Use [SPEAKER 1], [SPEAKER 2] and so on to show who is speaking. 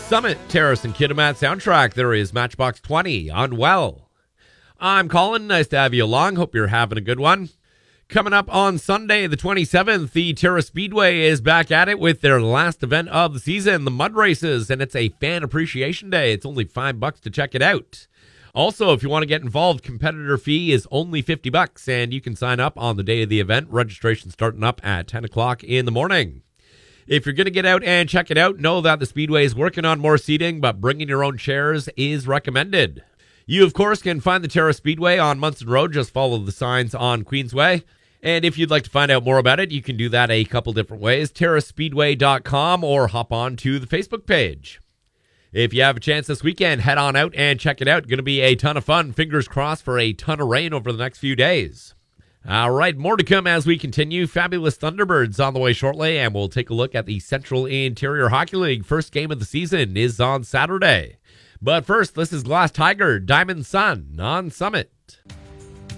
[SPEAKER 1] Summit Terrace and Kitimat soundtrack, there is Matchbox 20, Unwell. I'm Colin. Nice to have you along. Hope you're having a good one. Coming up on Sunday, the 27th, the Terrace Speedway is back at it with their last event of the season, the Mud Races, and it's a fan appreciation day. It's only $5 to check it out. Also, if you want to get involved, competitor fee is only $50, and you can sign up on the day of the event. Registration starting up at 10 o'clock in the morning. If you're going to get out and check it out, know that the Speedway is working on more seating, but bringing your own chairs is recommended. You, of course, can find the Terrace Speedway on Munson Road. Just follow the signs on Queensway. And if you'd like to find out more about it, you can do that a couple different ways. TerraceSpeedway.com or hop on to the Facebook page. If you have a chance this weekend, head on out and check it out. Going to be a ton of fun. Fingers crossed for a ton of rain over the next few days. All right, more to come as we continue. Fabulous Thunderbirds on the way shortly, and we'll take a look at the Central Interior Hockey League. First game of the season is on Saturday. But first, this is Glass Tiger, Diamond Sun on Summit.